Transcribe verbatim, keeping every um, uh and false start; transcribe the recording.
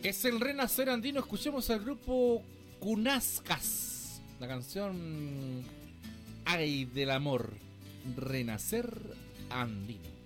Es el renacer andino. Escuchemos al grupo Kunaskas. La canción Ay del amor. Renacer andino.